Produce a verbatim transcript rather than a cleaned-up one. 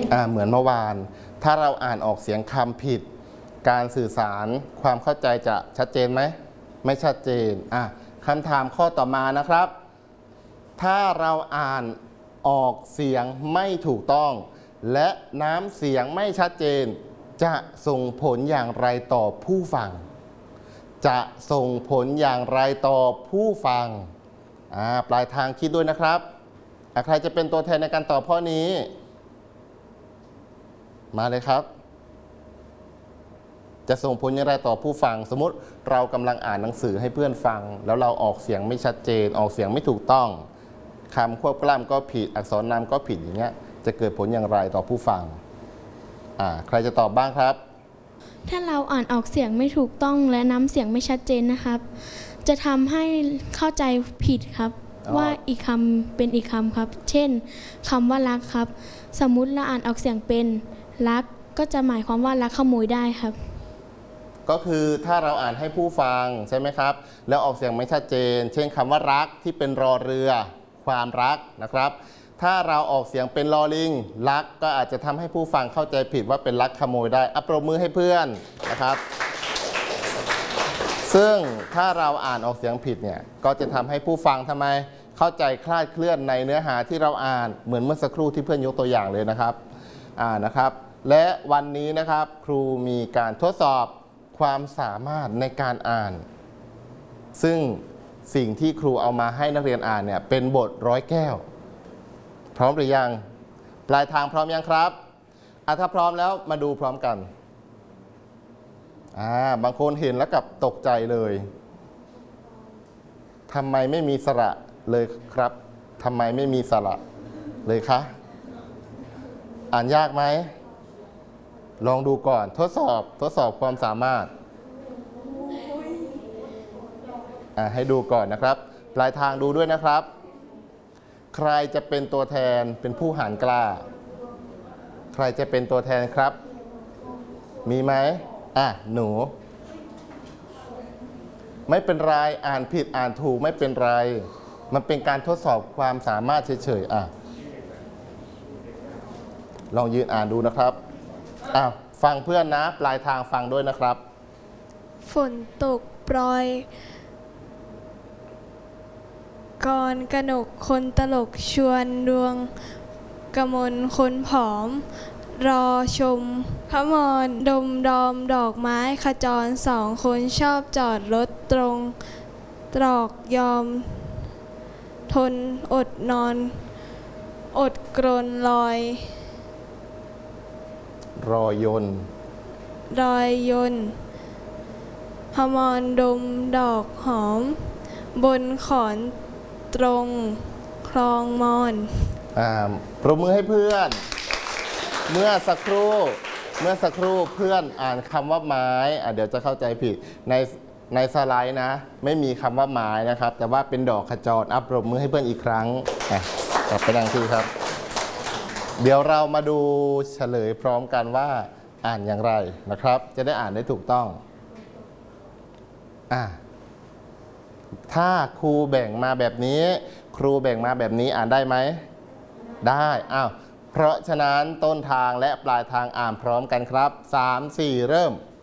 อ่าเหมือนเมื่อวานถ้าเราอ่านออกเสียงคำผิดการสื่อสารความเข้าใจจะชัดเจนไหมไม่ชัดเจนอ่ะคำถามข้อต่อมานะครับถ้าเราอ่านออกเสียงไม่ถูกต้องและน้ำเสียงไม่ชัดเจนจะส่งผลอย่างไรต่อผู้ฟังจะส่งผลอย่างไรต่อผู้ฟังอ่าปลายทางคิดด้วยนะครับใครจะเป็นตัวแทนในการตอบข้อนี้มาเลยครับจะส่งผลอย่างไรต่อผู้ฟังสมมติเรากำลังอ่านหนังสือให้เพื่อนฟังแล้วเราออกเสียงไม่ชัดเจนออกเสียงไม่ถูกต้องคำควบกล้ำก็ผิดอักษรนามก็ผิดอย่างเงี้ยจะเกิดผลอย่างไรต่อผู้ฟังอ่าใครจะตอบบ้างครับถ้าเราอ่านออกเสียงไม่ถูกต้องและน้ำเสียงไม่ชัดเจนนะครับจะทำให้เข้าใจผิดครับว่าอีกคำเป็นอีกคำครับเช่นคำว่ารักครับสมมุติเราอ่านออกเสียงเป็นรักก็จะหมายความว่ารักขโมยได้ครับก็คือถ้าเราอ่านให้ผู้ฟังใช่ไหมครับแล้วออกเสียงไม่ชัดเจนเช่นคำว่ารักที่เป็นรอเรือความรักนะครับถ้าเราออกเสียงเป็นลอลิงรักก็อาจจะทำให้ผู้ฟังเข้าใจผิดว่าเป็นรักขโมยได้อัปรบมือให้เพื่อนนะครับซึ่งถ้าเราอ่านออกเสียงผิดเนี่ยก็จะทำให้ผู้ฟังทำไมเข้าใจคลาดเคลื่อนในเนื้อหาที่เราอ่านเหมือนเมื่อสักครู่ที่เพื่อนยกตัวอย่างเลยนะครับอ่านะครับและวันนี้นะครับครูมีการทดสอบความสามารถในการอ่านซึ่งสิ่งที่ครูเอามาให้นักเรียนอ่านเนี่ยเป็นบทร้อยแก้วพร้อมหรือยังปลายทางพร้อมยังครับอ่ะถ้าพร้อมแล้วมาดูพร้อมกันอ่าบางคนเห็นแล้วกับตกใจเลยทำไมไม่มีสระเลยครับทำไมไม่มีสระเลยคะอ่านยากไหมลองดูก่อนทดสอบทดสอบความสามารถอ่าให้ดูก่อนนะครับปลายทางดูด้วยนะครับใครจะเป็นตัวแทนเป็นผู้หารกล้าใครจะเป็นตัวแทนครับมีไหมอ่ะหนูไม่เป็นไรอ่านผิดอ่านถูกไม่เป็นไรมันเป็นการทดสอบความสามารถเฉยๆอ่ะลองยืนอ่านดูนะครับอ่ะฟังเพื่อนนะปลายทางฟังด้วยนะครับฝนตกปรอยกรกนกคนตลกชวนดวงกมลคนผอมรอชมพระมรดมดอมดอกไม้ขจรสองคนชอบจอดรถตรงตรอกยอมทนอดนอนอดกรนลอยรอยนรอยยนพมรดมดอกหอมบนขอนตรงคลองมอนอ่าปรบมือให้เพื่อนเมื่อสักครู่เมื่อสักครู่เพื่อนอ่านคำว่าไม้อ่ะเดี๋ยวจะเข้าใจผิดในในสไลด์นะไม่มีคำว่าไม้นะครับแต่ว่าเป็นดอกขจรอัปรบมือให้เพื่อนอีกครั้งอ่ะกลับไปดังที่ครับเดี๋ยวเรามาดูเฉลยพร้อมกันว่าอ่านอย่างไรนะครับจะได้อ่านได้ถูกต้องอ่ะถ้าครูแบ่งมาแบบนี้ครูแบ่งมาแบบนี้อ่านได้ไหมได้อ้าวเพราะฉะนั้นต้นทางและปลายทางอ่านพร้อมกันครับสาม สี่เริ่ม